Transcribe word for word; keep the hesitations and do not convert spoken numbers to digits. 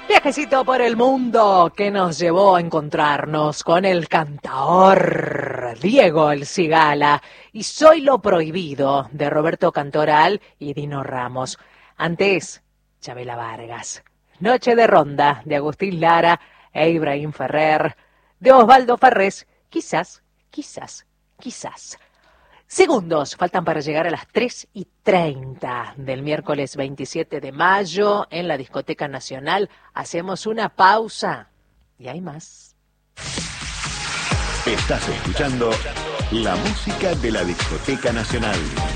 Viajecito por el mundo que nos llevó a encontrarnos con el cantaor Diego El Cigala y Soy lo Prohibido de Roberto Cantoral y Dino Ramos. Antes, Chabela Vargas. Noche de Ronda de Agustín Lara e Ibrahim Ferrer, de Osvaldo Farrés. Quizás, quizás, quizás. Segundos faltan para llegar a las tres y treinta del miércoles veintisiete de mayo en la Discoteca Nacional. Hacemos una pausa y hay más. Estás escuchando la música de la Discoteca Nacional.